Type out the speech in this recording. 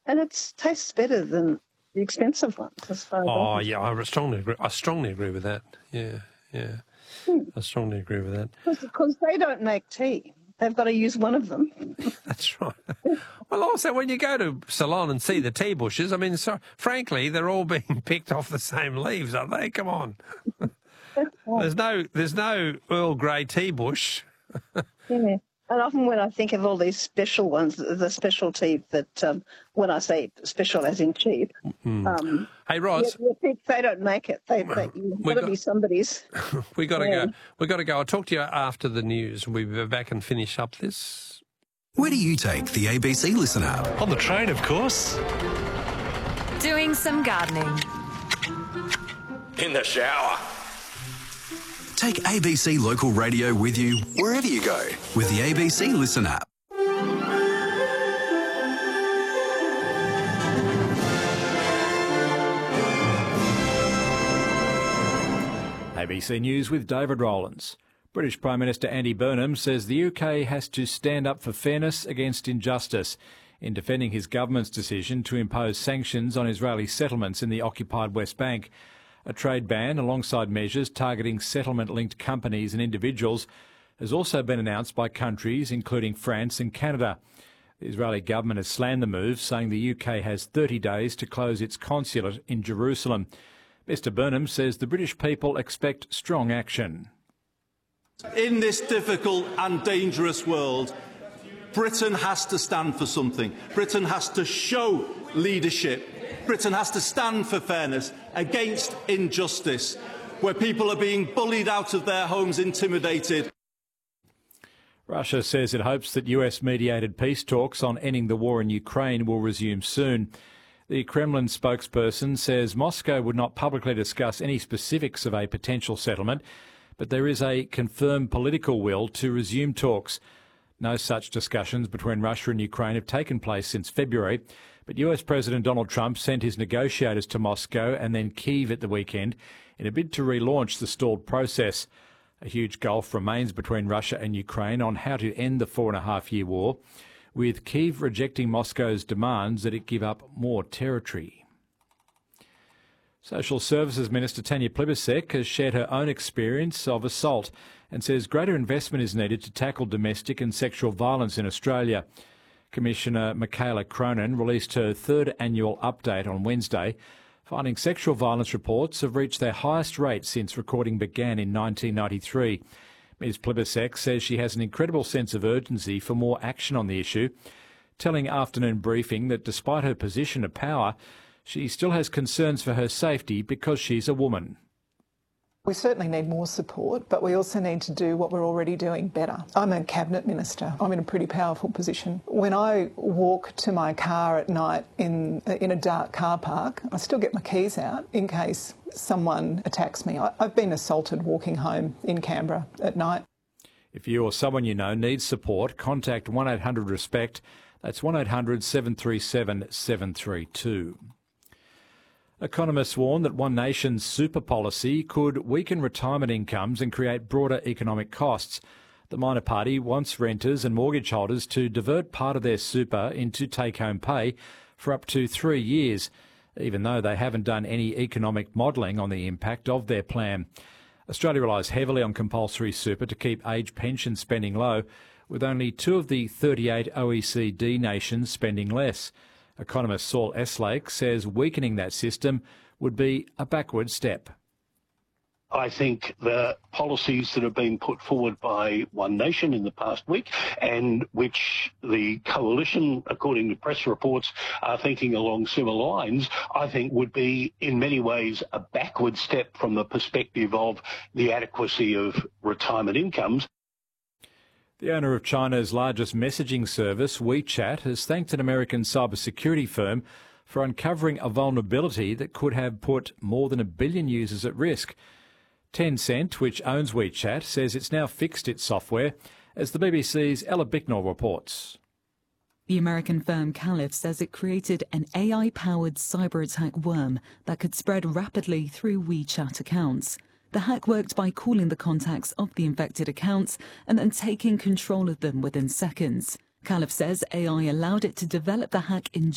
And it tastes better than the expensive ones, as far as I'm yeah, I strongly agree with that. Yeah. I strongly agree with that. Because they don't make tea. They've got to use one of them. That's right. Well, also, when you go to Ceylon and see the tea bushes, I mean, frankly, they're all being picked off the same leaves, aren't they? Come on. There's no Earl Grey tea bush. Yeah. And often when I think of all these special ones, the specialty that, when I say special as in cheap, hey, Roz. They don't make it. You've got to be somebody's. We got to go. We got to go. I'll talk to you after the news. We'll be back and finish up this. Where do you take the ABC Listen app? On the train, of course. Doing some gardening. In the shower. Take ABC Local Radio with you wherever you go with the ABC Listen app. ABC News with David Rowlands. British Prime Minister Andy Burnham says the UK has to stand up for fairness against injustice in defending his government's decision to impose sanctions on Israeli settlements in the occupied West Bank. A trade ban, alongside measures targeting settlement-linked companies and individuals, has also been announced by countries including France and Canada. The Israeli government has slammed the move, saying the UK has 30 days to close its consulate in Jerusalem. Mr Burnham says the British people expect strong action. In this difficult and dangerous world, Britain has to stand for something. Britain has to show leadership. Britain has to stand for fairness against injustice, where people are being bullied out of their homes, intimidated. Russia says it hopes that US-mediated peace talks on ending the war in Ukraine will resume soon. The Kremlin spokesperson says Moscow would not publicly discuss any specifics of a potential settlement, but there is a confirmed political will to resume talks. No such discussions between Russia and Ukraine have taken place since February, but US President Donald Trump sent his negotiators to Moscow and then Kyiv at the weekend in a bid to relaunch the stalled process. A huge gulf remains between Russia and Ukraine on how to end the 4.5-year war, with Kyiv rejecting Moscow's demands that it give up more territory. Social Services Minister Tanya Plibersek has shared her own experience of assault and says greater investment is needed to tackle domestic and sexual violence in Australia. Commissioner Michaela Cronin released her third annual update on Wednesday, finding sexual violence reports have reached their highest rate since recording began in 1993. Ms Plibersek says she has an incredible sense of urgency for more action on the issue, telling Afternoon Briefing that despite her position of power, she still has concerns for her safety because she's a woman. We certainly need more support, but we also need to do what we're already doing better. I'm a cabinet minister. I'm in a pretty powerful position. When I walk to my car at night in a dark car park, I still get my keys out in case someone attacks me. I've been assaulted walking home in Canberra at night. If you or someone you know needs support, contact 1800-RESPECT. That's 1800 737 732. Economists warn that One Nation's super policy could weaken retirement incomes and create broader economic costs. The Minor Party wants renters and mortgage holders to divert part of their super into take-home pay for up to 3 years, even though they haven't done any economic modelling on the impact of their plan. Australia relies heavily on compulsory super to keep age pension spending low, with only 2 of the 38 OECD nations spending less. Economist Saul Eslake says weakening that system would be a backward step. I think the policies that have been put forward by One Nation in the past week, and which the coalition, according to press reports, are thinking along similar lines, I think would be in many ways a backward step from the perspective of the adequacy of retirement incomes. The owner of China's largest messaging service, WeChat, has thanked an American cybersecurity firm for uncovering a vulnerability that could have put more than 1 billion users at risk. Tencent, which owns WeChat, says it's now fixed its software, as the BBC's Ella Bicknell reports. The American firm Caliph says it created an AI-powered cyber-attack worm that could spread rapidly through WeChat accounts. The hack worked by calling the contacts of the infected accounts and then taking control of them within seconds. Caliph says AI allowed it to develop the hack in